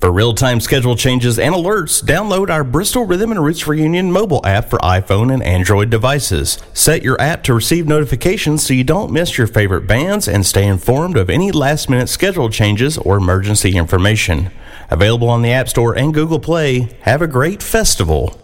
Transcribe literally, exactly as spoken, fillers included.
For real-time schedule changes and alerts, download our Bristol Rhythm and Roots Reunion mobile app for iPhone and Android devices. Set your app to receive notifications so you don't miss your favorite bands and stay informed of any last-minute schedule changes or emergency information. Available on the App Store and Google Play. Have a great festival.